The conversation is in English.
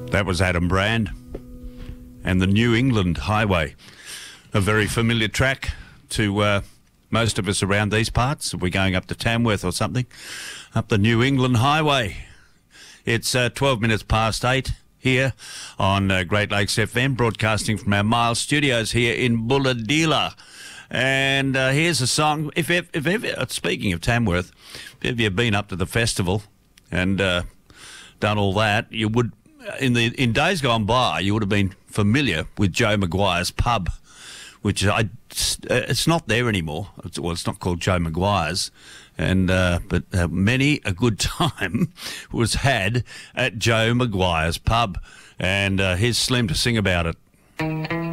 That was Adam Brand and the New England Highway, a very familiar track to most of us around these parts. If we're going up to Tamworth or something, up the New England Highway. It's 12 minutes past 8 here on Great Lakes FM, broadcasting from our Miles studios here in Bulahdelah. And here's a song. If ever, speaking of Tamworth, if you've been up to the festival and done all that, you would, in days gone by, you would have been familiar with Joe Maguire's pub, which it's not there anymore. It's not called Joe Maguire's, and but many a good time was had at Joe Maguire's pub. And here's Slim to sing about it.